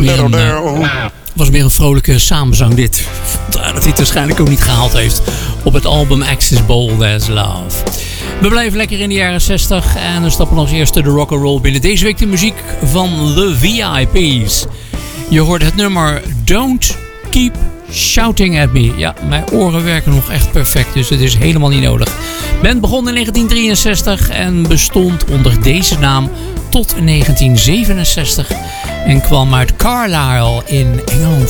meer een vrolijke samenzang dit. Vandaar dat hij het waarschijnlijk ook niet gehaald heeft op het album Axis Bold as Love. We blijven lekker in de jaren 60 en we stappen als eerste de rock'n'roll binnen. Deze week de muziek van The VIP's. Je hoort het nummer Don't Keep Shouting at Me. Ja, mijn oren werken nog echt perfect, dus het is helemaal niet nodig. Band begon in 1963 en bestond onder deze naam tot 1967 en kwam uit Carlisle in Engeland.